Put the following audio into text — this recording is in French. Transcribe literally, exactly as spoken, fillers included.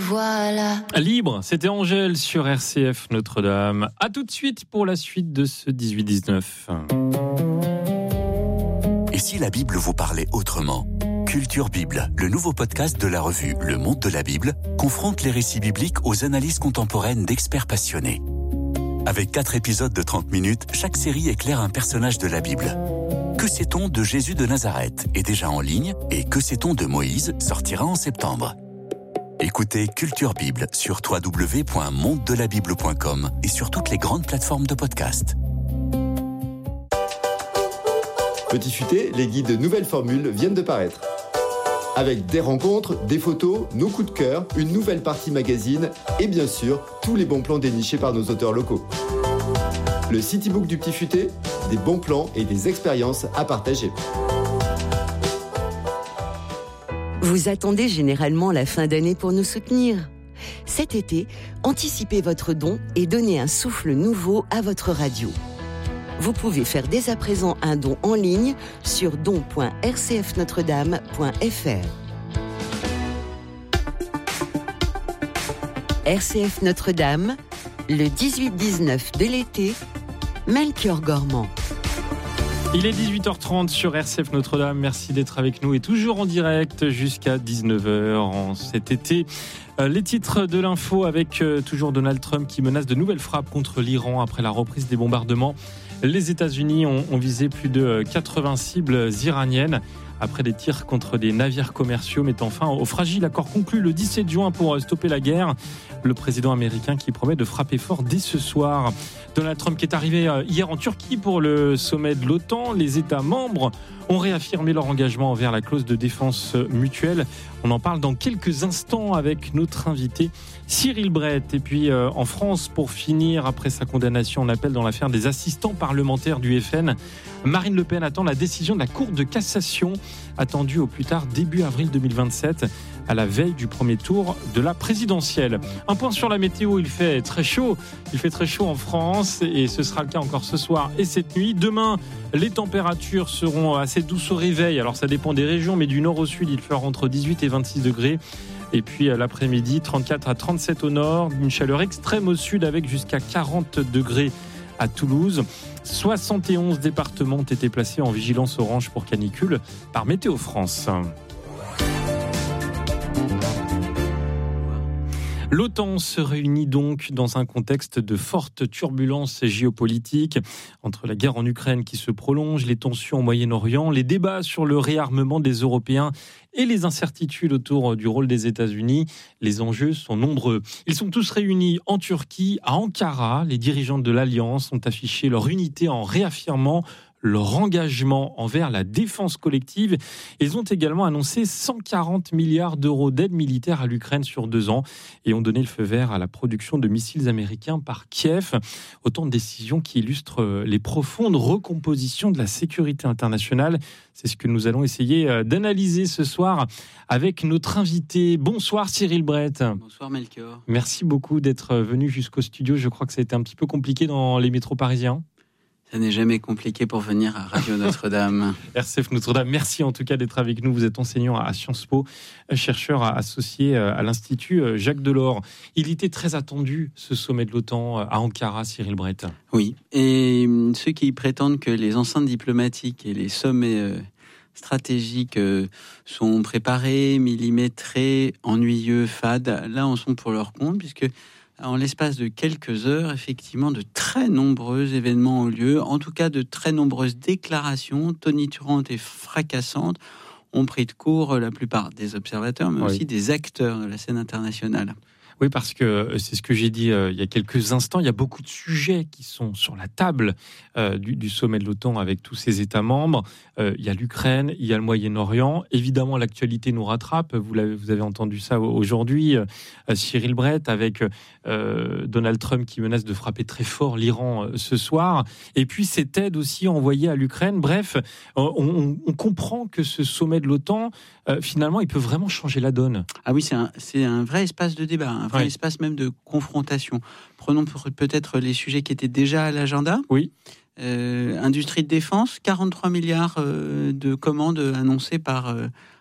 voilà. Libre, c'était Angèle sur R C F Notre-Dame. A tout de suite pour la suite de ce dix-huit dix-neuf. Et si la Bible vous parlait autrement ? Culture Bible, le nouveau podcast de la revue Le Monde de la Bible, confronte les récits bibliques aux analyses contemporaines d'experts passionnés. Avec quatre épisodes de trente minutes, chaque série éclaire un personnage de la Bible. Que sait-on de Jésus de Nazareth est déjà en ligne et Que sait-on de Moïse sortira en septembre. Écoutez Culture Bible sur w w w point monde de la bible point com et sur toutes les grandes plateformes de podcast. Petit futé, les guides Nouvelles Formules viennent de paraître. Avec des rencontres, des photos, nos coups de cœur, une nouvelle partie magazine et bien sûr, tous les bons plans dénichés par nos auteurs locaux. Le Citybook du Petit Futé, des bons plans et des expériences à partager. Vous attendez généralement la fin d'année pour nous soutenir. Cet été, anticipez votre don et donnez un souffle nouveau à votre radio. Vous pouvez faire dès à présent un don en ligne sur don point r c f notre dame point f r. R C F Notre-Dame, le dix-huit dix-neuf de l'été, Melchior Gormand. Il est dix-huit heures trente sur R C F Notre-Dame. Merci d'être avec nous et toujours en direct jusqu'à dix-neuf heures en cet été. Euh, les titres de l'info avec euh, toujours Donald Trump qui menace de nouvelles frappes contre l'Iran après la reprise des bombardements. Les États-Unis ont, ont visé plus de quatre-vingts cibles iraniennes après des tirs contre des navires commerciaux mettant fin au fragile accord conclu le dix-sept juin pour stopper la guerre. Le président américain qui promet de frapper fort dès ce soir. Donald Trump qui est arrivé hier en Turquie pour le sommet de l'OTAN. Les États membres ont réaffirmé leur engagement envers la clause de défense mutuelle. On en parle dans quelques instants avec notre invité Cyril Brett. Et puis euh, en France, pour finir, après sa condamnation en appel dans l'affaire des assistants parlementaires du F N, Marine Le Pen attend la décision de la Cour de cassation, attendue au plus tard début avril deux mille vingt-sept, à la veille du premier tour de la présidentielle. Un point sur la météo, il fait très chaud. Il fait très chaud en France et ce sera le cas encore ce soir et cette nuit. Demain, les températures seront assez douces au réveil. Alors ça dépend des régions, mais du nord au sud, il fera entre dix-huit et vingt-six degrés. Et puis l'après-midi, trente-quatre à trente-sept au nord, une chaleur extrême au sud avec jusqu'à quarante degrés à Toulouse. soixante et onze départements ont été placés en vigilance orange pour canicule par Météo France. L'OTAN se réunit donc dans un contexte de fortes turbulences géopolitiques entre la guerre en Ukraine qui se prolonge, les tensions au Moyen-Orient, les débats sur le réarmement des Européens et les incertitudes autour du rôle des États-Unis. Les enjeux sont nombreux. Ils sont tous réunis en Turquie, à Ankara. Les dirigeants de l'Alliance ont affiché leur unité en réaffirmant leur engagement envers la défense collective. Ils ont également annoncé cent quarante milliards d'euros d'aide militaire à l'Ukraine sur deux ans et ont donné le feu vert à la production de missiles américains par Kiev. Autant de décisions qui illustrent les profondes recompositions de la sécurité internationale. C'est ce que nous allons essayer d'analyser ce soir avec notre invité. Bonsoir Cyril Brett. Bonsoir Melchior. Merci beaucoup d'être venu jusqu'au studio. Je crois que ça a été un petit peu compliqué dans les métros parisiens. Ça n'est jamais compliqué pour venir à Radio Notre-Dame. R C F Notre-Dame, merci en tout cas d'être avec nous. Vous êtes enseignant à Sciences Po, chercheur associé à l'Institut Jacques Delors. Il était très attendu, ce sommet de l'OTAN à Ankara, Cyril Brett. Oui, et ceux qui prétendent que les enceintes diplomatiques et les sommets stratégiques sont préparés, millimétrés, ennuyeux, fades, là en sont pour leur compte, puisque en l'espace de quelques heures, effectivement, de très nombreux événements ont lieu, en tout cas de très nombreuses déclarations tonitruantes et fracassantes ont pris de court la plupart des observateurs, mais oui. aussi des acteurs de la scène internationale. Oui, parce que c'est ce que j'ai dit euh, il y a quelques instants, il y a beaucoup de sujets qui sont sur la table euh, du, du sommet de l'OTAN avec tous ses États membres. Euh, il y a l'Ukraine, il y a le Moyen-Orient. Évidemment, l'actualité nous rattrape. Vous, l'avez, vous avez entendu ça aujourd'hui, euh, Cyril Brett, avec euh, Donald Trump qui menace de frapper très fort l'Iran euh, ce soir. Et puis cette aide aussi envoyée à l'Ukraine. Bref, euh, on, on comprend que ce sommet de l'OTAN, euh, finalement, il peut vraiment changer la donne. Ah oui, c'est un, c'est un vrai espace de débat, un vrai oui. espace même de confrontation. Prenons peut-être les sujets qui étaient déjà à l'agenda. Oui. Euh, industrie de défense, quarante-trois milliards euh, de commandes annoncées par, euh,